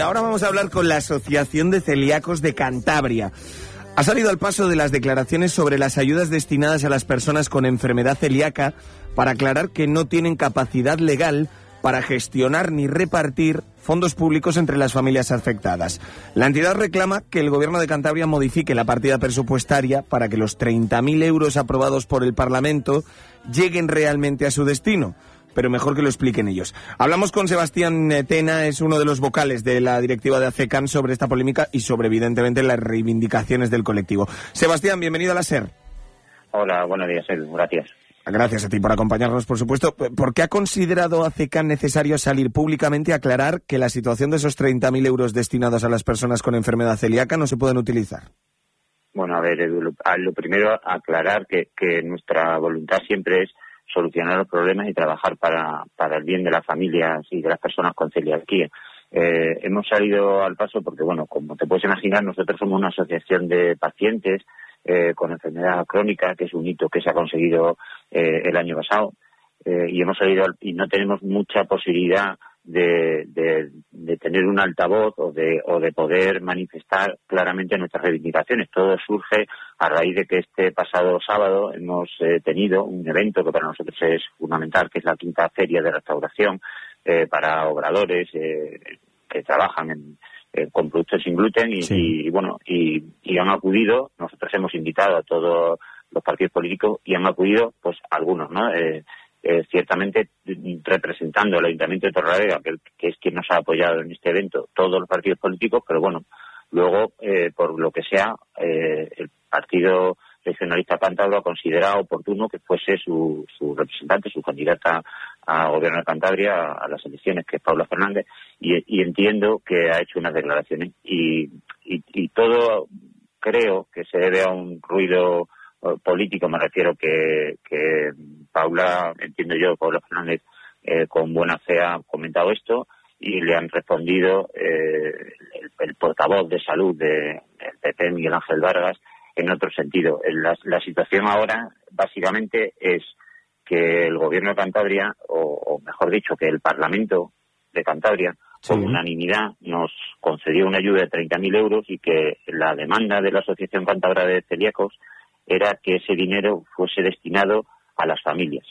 Ahora vamos a hablar con la Asociación de Celíacos de Cantabria. Ha salido al paso de las declaraciones sobre las ayudas destinadas a las personas con enfermedad celíaca para aclarar que no tienen capacidad legal para gestionar ni repartir fondos públicos entre las familias afectadas. La entidad reclama que el Gobierno de Cantabria modifique la partida presupuestaria para que los 30.000 euros aprobados por el Parlamento lleguen realmente a su destino. Pero mejor que lo expliquen ellos. Hablamos con Sebastián Tena, es uno de los vocales de la directiva de ACECAN sobre esta polémica y sobre, evidentemente, las reivindicaciones del colectivo. Sebastián, bienvenido a la SER. Hola, buenos días, Edu. Gracias. Gracias a ti por acompañarnos, por supuesto. ¿Por qué ha considerado ACECAN necesario salir públicamente a aclarar que la situación de esos 30.000 euros destinados a las personas con enfermedad celíaca no se pueden utilizar? Bueno, a ver, Edu, lo primero, aclarar que nuestra voluntad siempre es solucionar los problemas y trabajar para el bien de las familias y de las personas con celiaquía. Hemos salido al paso porque, bueno, como te puedes imaginar, nosotros somos una asociación de pacientes con enfermedad crónica, que es un hito que se ha conseguido el año pasado, y hemos salido y no tenemos mucha posibilidad de tener un altavoz o de poder manifestar claramente nuestras reivindicaciones. Todo surge a raíz de que este pasado sábado hemos tenido un evento que para nosotros es fundamental, que es la quinta feria de restauración para obradores que trabajan con productos sin gluten y han acudido. Nosotros hemos invitado a todos los partidos políticos y han acudido, pues algunos, ¿no? Ciertamente representando al Ayuntamiento de Torrelavega, que es quien nos ha apoyado en este evento, todos los partidos políticos, pero bueno, luego, por lo que sea, el Partido Regionalista Cántabro ha considerado oportuno que fuese su representante, su candidata a Gobierno de Cantabria a las elecciones, que es Paula Fernández, y entiendo que ha hecho unas declaraciones. Y todo creo que se debe a un ruido político, me refiero que Paula Fernández con buena fe ha comentado esto y le han respondido el portavoz de salud del PP, Miguel Ángel Vargas, en otro sentido. La situación ahora básicamente es que el Gobierno de Cantabria, o mejor dicho, que el Parlamento de Cantabria, con unanimidad nos concedió una ayuda de 30.000 euros y que la demanda de la Asociación Cántabra de Celíacos era que ese dinero fuese destinado a las familias,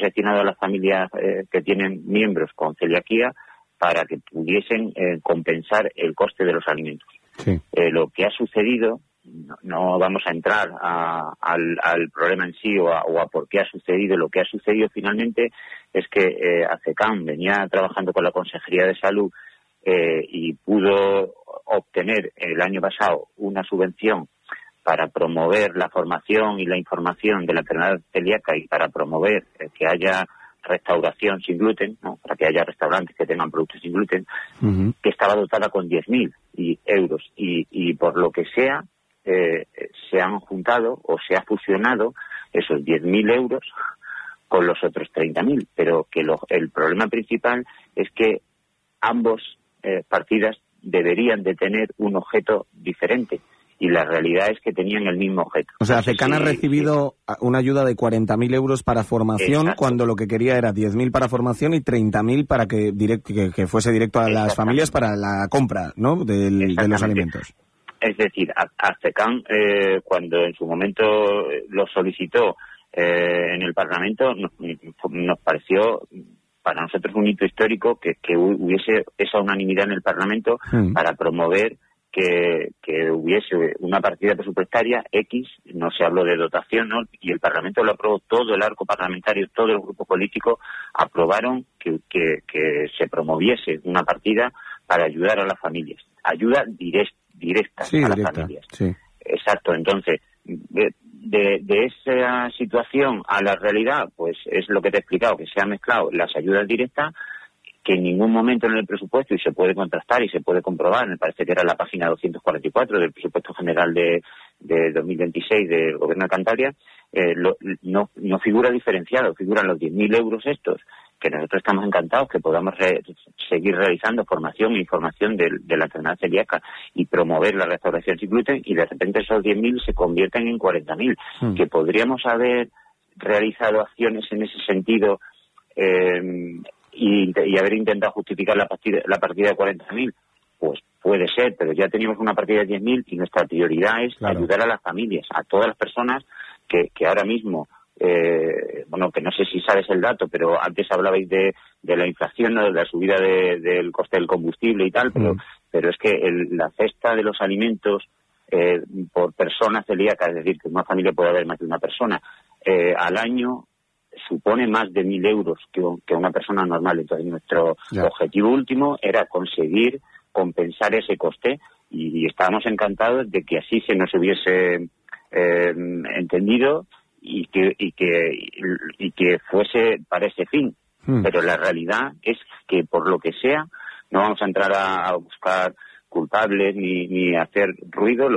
que tienen miembros con celiaquía, para que pudiesen compensar el coste de los alimentos. Sí. Lo que ha sucedido, no vamos a entrar al problema en sí o a por qué ha sucedido. Lo que ha sucedido finalmente es que ACECAN venía trabajando con la Consejería de Salud y pudo obtener el año pasado una subvención para promover la formación y la información de la enfermedad celíaca y para promover que haya restauración sin gluten, ¿no? Para que haya restaurantes que tengan productos sin gluten, que estaba dotada con 10.000 euros y por lo que sea se han juntado o se ha fusionado esos 10.000 euros con los otros 30.000, pero que el problema principal es que ambos partidas deberían de tener un objeto diferente. Y la realidad es que tenían el mismo objeto. O sea, ACECAN ha recibido una ayuda de 40.000 euros para formación. Exacto. Cuando lo que quería era 10.000 para formación y 30.000 para que fuese directo a las familias para la compra, ¿no?, de los alimentos. Es decir, ACECAN, cuando en su momento lo solicitó en el Parlamento, nos pareció para nosotros un hito histórico que hubiese esa unanimidad en el Parlamento para promover que hubiese una partida presupuestaria X, no se habló de dotación, ¿no? Y el Parlamento lo aprobó, todo el arco parlamentario, todos los grupos políticos aprobaron que se promoviese una partida para ayudar a las familias, ayuda directa a las familias. Sí. Exacto, entonces, de esa situación a la realidad, pues es lo que te he explicado, que se han mezclado las ayudas directas, que en ningún momento en el presupuesto, y se puede contrastar y se puede comprobar, me parece que era la página 244 del presupuesto general de 2026 del Gobierno de Cantabria, no figura diferenciado, figuran los 10.000 euros estos, que nosotros estamos encantados que podamos seguir realizando formación e información de la enfermedad celíaca y promover la restauración sin gluten, y de repente esos 10.000 se convierten en 40.000, que podríamos haber realizado acciones en ese sentido y haber intentado justificar la partida de 40.000, pues puede ser, pero ya teníamos una partida de 10.000 y nuestra prioridad es ayudar a las familias, a todas las personas que ahora mismo, bueno, que no sé si sabes el dato, pero antes hablabais de la inflación, ¿no?, de la subida del coste del combustible y tal, pero es que la cesta de los alimentos por persona celíaca, es decir, que en una familia puede haber más de una persona, al año supone más de 1.000 euros que una persona normal. Entonces nuestro objetivo último era conseguir compensar ese coste y estábamos encantados de que así se nos hubiese entendido y que fuese para ese fin. Pero la realidad es que por lo que sea no vamos a entrar a buscar culpables ni hacer ruido.